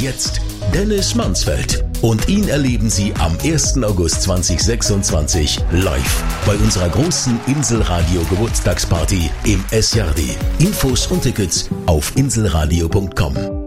jetzt Dennis Mansfeld. Und ihn erleben Sie am 1. August 2026 live bei unserer großen Inselradio Geburtstagsparty im S-Jardi. Infos und Tickets auf inselradio.com.